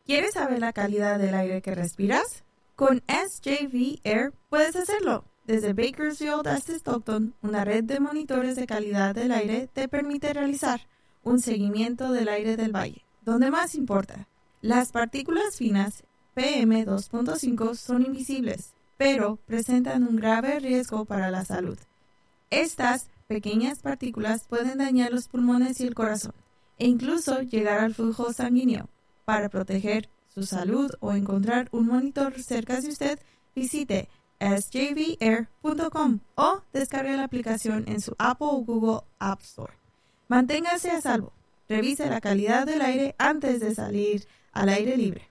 ¿Quieres saber la calidad del aire que respiras? Con SJV Air puedes hacerlo. Desde Bakersfield hasta Stockton, una red de monitores de calidad del aire te permite realizar un seguimiento del aire del valle, donde más importa. Las partículas finas PM2.5 son invisibles, pero presentan un grave riesgo para la salud. Estas pequeñas partículas pueden dañar los pulmones y el corazón, e incluso llegar al flujo sanguíneo. Para proteger su salud o encontrar un monitor cerca de usted, visite sjvair.com o descargue la aplicación en su Apple o Google App Store. Manténgase a salvo. Revise la calidad del aire antes de salir al aire libre.